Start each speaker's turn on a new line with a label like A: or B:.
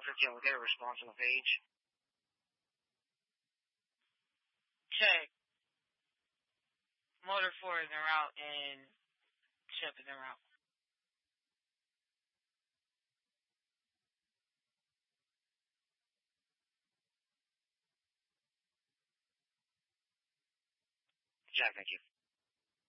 A: 415, we'll get a response on the page.
B: Check. Motor 4 is en route and ship is en route.
A: Jack, thank you.